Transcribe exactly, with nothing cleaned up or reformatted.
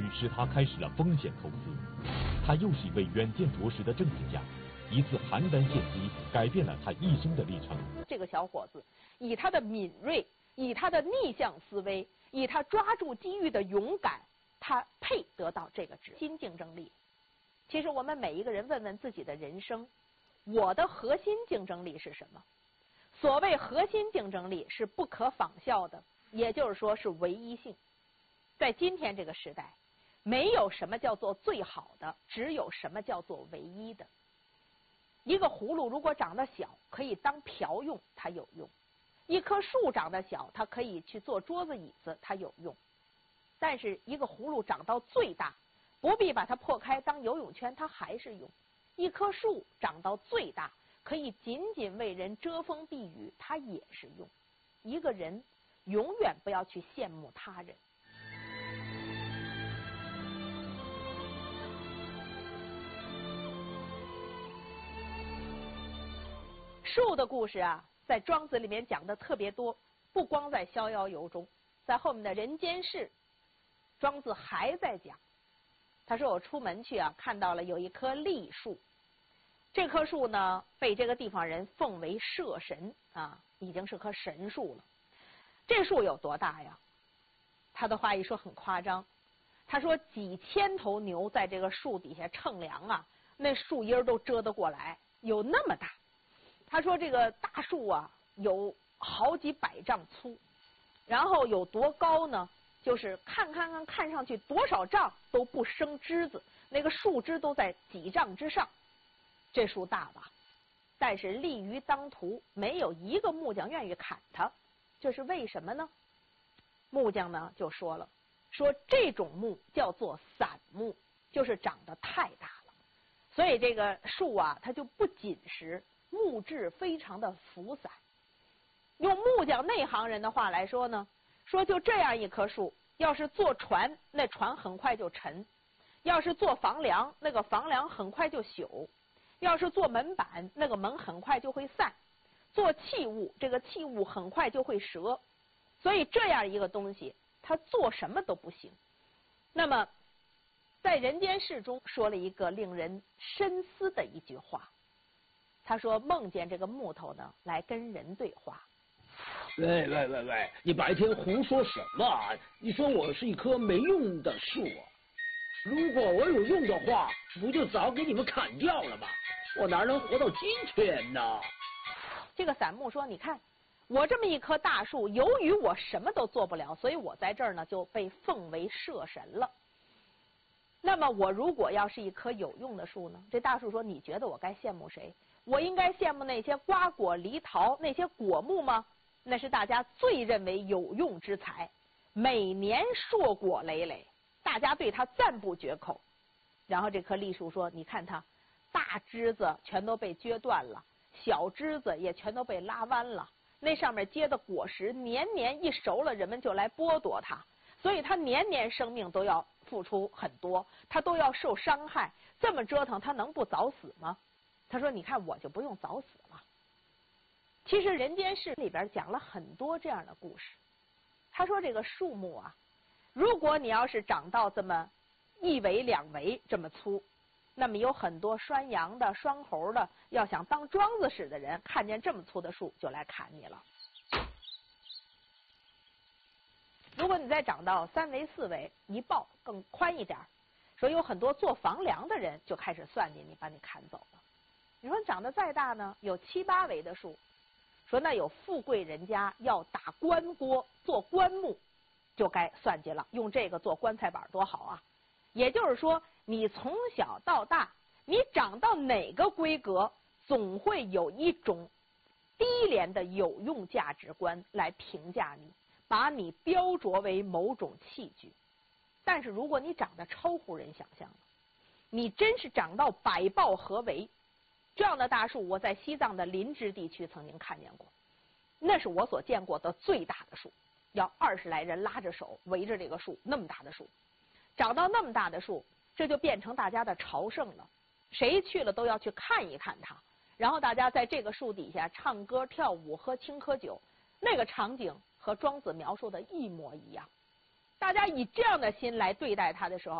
使他开始了风险投资。他又是一位远见卓识的政治家，一次邯郸献机改变了他一生的历程。 这个小伙子以他的敏锐，以他的逆向思维，以他抓住机遇的勇敢，他配得到这个职。新竞争力。其实我们每一个人问问自己的人生，我的核心竞争力是什么？所谓核心竞争力是不可仿效的，也就是说是唯一性。在今天这个时代，没有什么叫做最好的，只有什么叫做唯一的。一个葫芦如果长得小，可以当瓢用，它有用；一棵树长得小，它可以去做桌子椅子，它有用。但是一个葫芦长到最大，不必把它破开当游泳圈，它还是用；一棵树长到最大，可以仅仅为人遮风避雨，它也是用。一个人永远不要去羡慕他人。树的故事啊，在庄子里面讲的特别多，不光在逍遥游中，在后面的人间世，庄子还在讲。他说我出门去啊，看到了有一棵栗树，这棵树呢被这个地方人奉为社神啊，已经是棵神树了。这树有多大呀？他的话一说很夸张，他说几千头牛在这个树底下乘凉啊，那树荫都遮得过来，有那么大。他说这个大树啊有好几百丈粗，然后有多高呢？就是看看看看上去多少丈都不生枝子，那个树枝都在几丈之上。这树大吧，但是立于当涂，没有一个木匠愿意砍它，这是为什么呢？木匠呢就说了，说这种木叫做散木，就是长得太大了，所以这个树啊它就不紧实，木质非常的浮散。用木匠内行人的话来说呢，说就这样一棵树，要是坐船，那船很快就沉；要是做房梁，那个房梁很快就朽；要是做门板，那个门很快就会散；做器物，这个器物很快就会折。所以这样一个东西，它做什么都不行。那么在人间世中说了一个令人深思的一句话，他说梦见这个木头呢来跟人对话。 喂喂喂喂，你白天胡说什么啊？你说我是一棵没用的树啊？如果我有用的话，不就早给你们砍掉了吗？我哪能活到今天呢？ 这个散木说，你看我这么一棵大树，由于我什么都做不了，所以我在这儿呢就被奉为社神了。那么我如果要是一棵有用的树呢？这大树说，你觉得我该羡慕谁？我应该羡慕那些瓜果梨桃那些果木吗？那是大家最认为有用之材，每年硕果累累，大家对它赞不绝口。然后这棵栗树说，你看它大枝子全都被撅断了，小枝子也全都被拉弯了，那上面结的果实年年一熟了，人们就来剥夺它，所以它年年生命都要付出很多，它都要受伤害，这么折腾它能不早死吗？他说你看我就不用早死了。其实人间世里边讲了很多这样的故事。他说这个树木啊，如果你要是长到这么一围两围这么粗，那么有很多拴羊的拴猴的要想当庄子使的人，看见这么粗的树就来砍你了。如果你再长到三围四围一抱更宽一点，说有很多做房梁的人就开始算计你，把你砍走了。你说长得再大呢，有七八围的树，说那有富贵人家要打棺锅做棺木，就该算计了，用这个做棺材板多好啊。也就是说你从小到大，你长到哪个规格，总会有一种低廉的有用价值观来评价你，把你标擢为某种器具。但是如果你长得超乎人想象了，你真是长到百抱合围，这样的大树我在西藏的林芝地区曾经看见过，那是我所见过的最大的树，要二十来人拉着手围着这个树，那么大的树，长到那么大的树，这就变成大家的朝圣了，谁去了都要去看一看它，然后大家在这个树底下唱歌跳舞喝青稞酒，那个场景和庄子描述的一模一样。大家以这样的心来对待它的时候，